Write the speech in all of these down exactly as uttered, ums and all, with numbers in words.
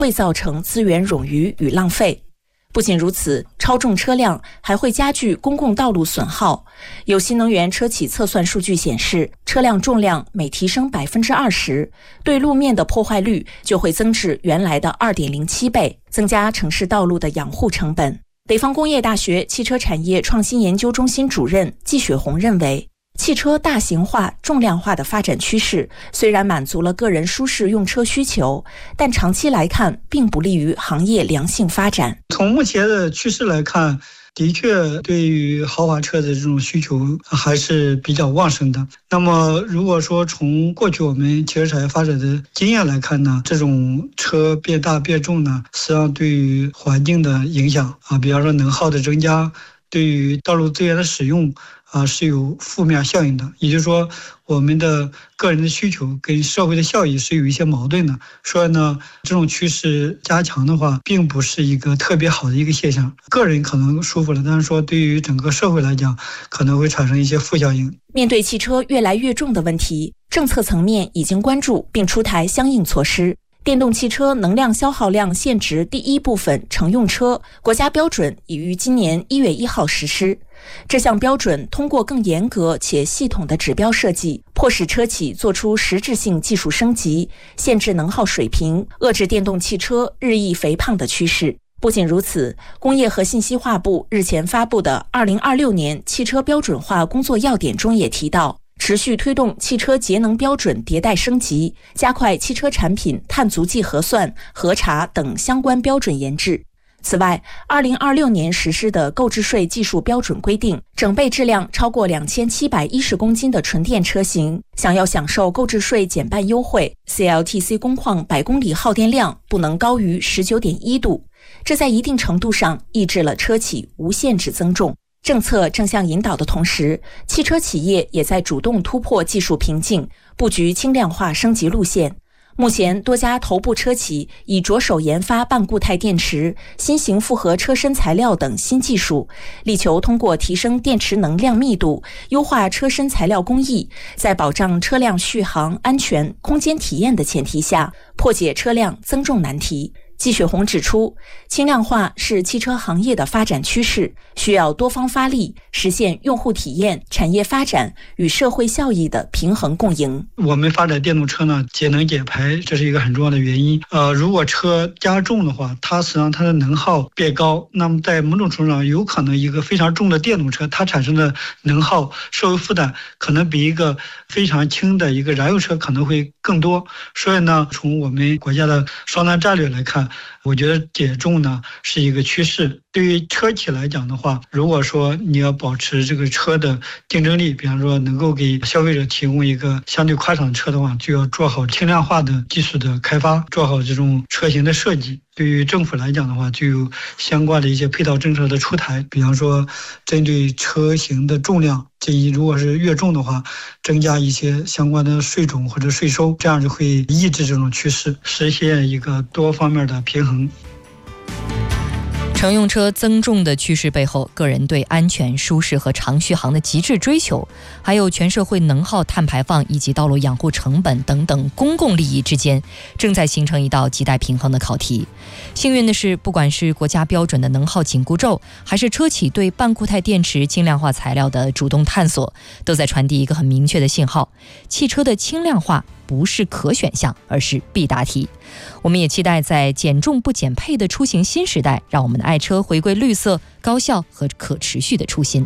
会造成资源冗余与浪费。不仅如此，超重车辆还会加剧公共道路损耗。有新能源车企测算数据显示，车辆重量每提升 百分之二十， 对路面的破坏率就会增至原来的 二点零七 倍，增加城市道路的养护成本。北方工业大学汽车产业创新研究中心主任季雪红认为，汽车大型化、重量化的发展趋势虽然满足了个人舒适用车需求，但长期来看并不利于行业良性发展。 从目前的趋势来看，的确对于豪华车的这种需求还是比较旺盛的。那么如果说从过去我们汽车产业发展的经验来看呢，这种车变大变重呢，实际上对于环境的影响啊，比方说能耗的增加，对于道路资源的使用啊是有负面效应的。也就是说，我们的个人的需求跟社会的效益是有一些矛盾的。所以呢，这种趋势加强的话，并不是一个特别好的一个现象。个人可能舒服了，但是说对于整个社会来讲，可能会产生一些负效应。 面对汽车越来越重的问题，政策层面已经关注并出台相应措施。电动汽车能量消耗量限值第一部分乘用车国家标准已于今年一月一号实施。这项标准通过更严格且系统的指标设计，迫使车企做出实质性技术升级，限制能耗水平，遏制电动汽车日益肥胖的趋势。不仅如此，工业和信息化部日前发布的二零二六年汽车标准化工作要点中也提到，持续推动汽车节能标准迭代升级，加快汽车产品碳足迹核算、核查等相关标准研制。此外，二零二六年实施的购置税技术标准规定，整备质量超过两千七百一十公斤的纯电车型，想要享受购置税减半优惠 ，C L T C 工况百公里耗电量不能高于 十九点一度。这在一定程度上抑制了车企无限制增重。政策正向引导的同时，汽车企业也在主动突破技术瓶颈，布局轻量化升级路线。目前，多家头部车企已着手研发半固态电池、新型复合车身材料等新技术，力求通过提升电池能量密度、优化车身材料工艺，在保障车辆续航、安全、空间体验的前提下，破解车辆增重难题。季雪红指出，轻量化是汽车行业的发展趋势，需要多方发力，实现用户体验、产业发展与社会效益的平衡共赢。 我们发展电动车呢，节能减排，这是一个很重要的原因。呃，如果车加重的话，它实际上它的能耗变高，那么在某种程度上，有可能一个非常重的电动车，它产生的能耗社会负担可能比一个非常轻的一个燃油车可能会更多。所以呢，从我们国家的双碳战略来看，我觉得减重呢是一个趋势。对于车企来讲的话，如果说你要保持这个车的竞争力，比方说能够给消费者提供一个相对宽敞的车的话，就要做好轻量化的技术的开发，做好这种车型的设计。对于政府来讲的话，就有相关的一些配套政策的出台，比方说针对车型的重量，建议如果是越重的话，增加一些相关的税种或者税收，这样就会抑制这种趋势，实现一个多方面的平衡。 乘用车增重的趋势背后，个人对安全、舒适和长续航的极致追求，还有全社会能耗、碳排放以及道路养护成本等等公共利益之间，正在形成一道亟待平衡的考题。幸运的是，不管是国家标准的能耗紧箍咒，还是车企对半固态电池、轻量化材料的主动探索，都在传递一个很明确的信号：汽车的轻量化不是可选项，而是必答题。我们也期待在减重不减配的出行新时代，让我们的爱车回归绿色、高效和可持续的初心。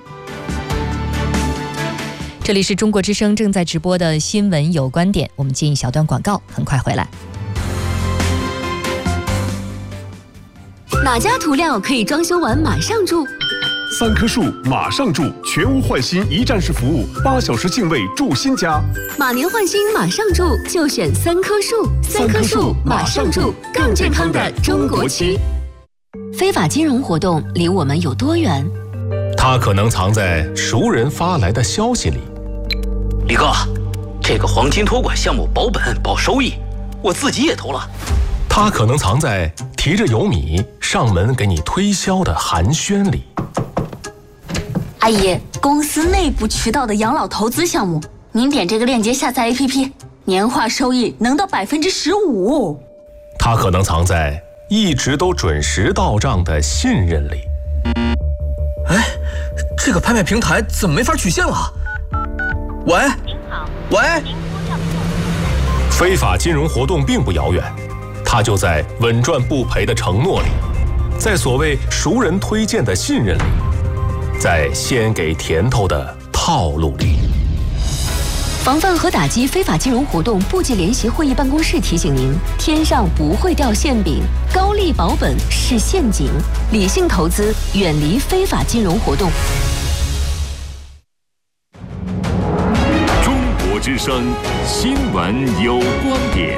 这里是中国之声正在直播的新闻有观点，我们接一小段广告，很快回来。 哪家涂料可以装修完马上住？ 三棵树马上住，全屋换新一站式服务，八小时净位住新家。 马年换新马上住，就选三棵树。三棵树马上住，更健康的中国区。非法金融活动离我们有多远？ 它可能藏在熟人发来的消息里。 李哥，这个黄金托管项目保本保收益，我自己也投了。 它可能藏在提着油米上门给你推销的寒暄里。 阿姨，公司内部渠道的养老投资项目，您点这个链接下载 A P P， 年化收益能到百分之十五。 它可能藏在一直都准时到账的信任里。 哎，这个拍卖平台怎么没法取现了？喂，您好，喂， 非法金融活动并不遥远，它就在稳赚不赔的承诺里，在所谓熟人推荐的信任里，在先给甜头的套路里。 防范和打击非法金融活动部际联席会议办公室提醒您：天上不会掉馅饼，高利保本是陷阱，理性投资，远离非法金融活动。 中国之声新闻有观点。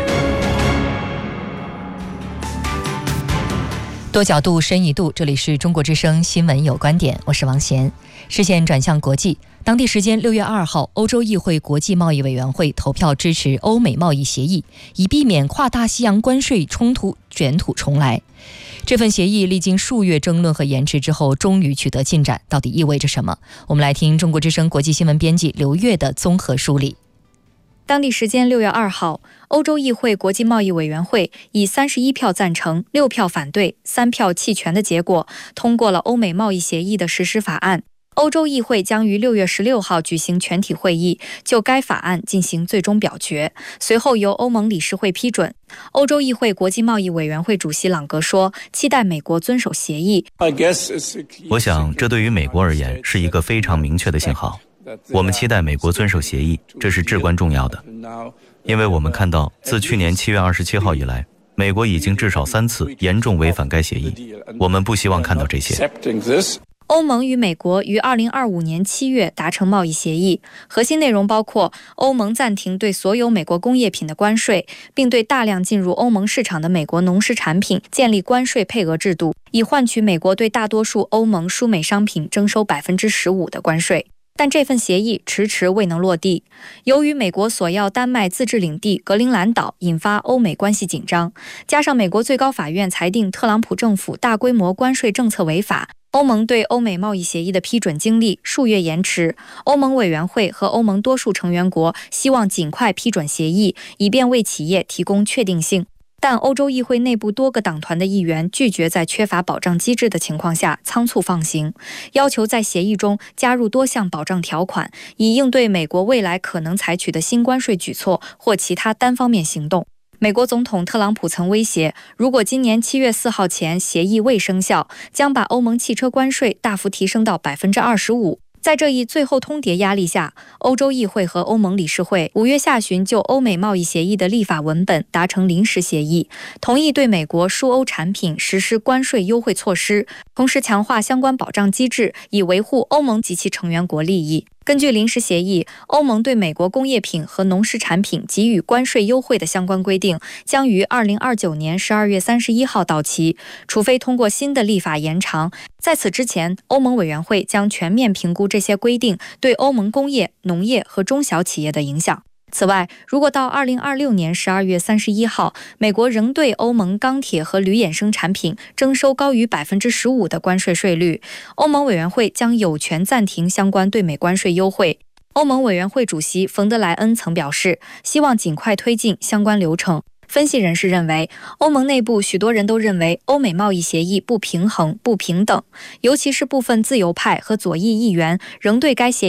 多角度，深一度，这里是中国之声新闻有观点，我是王贤。视线转向国际，当地时间六月二号，欧洲议会国际贸易委员会投票支持欧美贸易协议，以避免跨大西洋关税冲突卷土重来。这份协议历经数月争论和延迟之后，终于取得进展，到底意味着什么？我们来听中国之声国际新闻编辑刘越的综合梳理。 当地时间六月二号，欧洲议会国际贸易委员会以三十一票赞成、六票反对、三票弃权的结果，通过了欧美贸易协议的实施法案。欧洲议会将于六月十六号举行全体会议，就该法案进行最终表决，随后由欧盟理事会批准。欧洲议会国际贸易委员会主席朗格说，期待美国遵守协议。 我想，这对于美国而言是一个非常明确的信号。我们期待美国遵守协议，这是至关重要的，因为我们看到，自去年七月二十七号以来，美国已经至少三次严重违反该协议。我们不希望看到这些。 欧盟与美国于二零二五年七月达成贸易协议，核心内容包括欧盟暂停对所有美国工业品的关税，并对大量进入欧盟市场的美国农食产品建立关税配额制度，以换取美国对大多数欧盟输美商品征收百分之十五的关税。但这份协议迟迟未能落地，由于美国索要丹麦自治领地格陵兰岛，引发欧美关系紧张，加上美国最高法院裁定特朗普政府大规模关税政策违法，欧盟对欧美贸易协议的批准经历数月延迟。欧盟委员会和欧盟多数成员国希望尽快批准协议，以便为企业提供确定性。但欧洲议会内部多个党团的议员拒绝在缺乏保障机制的情况下仓促放行，要求在协议中加入多项保障条款，以应对美国未来可能采取的新关税举措或其他单方面行动。美国总统特朗普曾威胁，如果今年七月四号前协议未生效，将把欧盟汽车关税大幅提升到百分之二十五。在这一最后通牒压力下，欧洲议会和欧盟理事会五月下旬就欧美贸易协议的立法文本达成临时协议，同意对美国输欧产品实施关税优惠措施，同时强化相关保障机制，以维护欧盟及其成员国利益。根据临时协议，欧盟对美国工业品和农食产品给予关税优惠的相关规定将于二零二九年十二月三十一号到期，除非通过新的立法延长。在此之前，欧盟委员会将全面评估这些规定对欧盟工业、农业和中小企业的影响。此外，如果到二零二六年十二月三十一号，美国仍对欧盟钢铁和铝衍生产品征收高于百分之十五的关税税率，欧盟委员会将有权暂停相关对美关税优惠。欧盟委员会主席冯德莱恩曾表示，希望尽快推进相关流程。分析人士认为，欧盟内部许多人都认为欧美贸易协议不平衡、不平等，尤其是部分自由派和左翼议员仍对该协议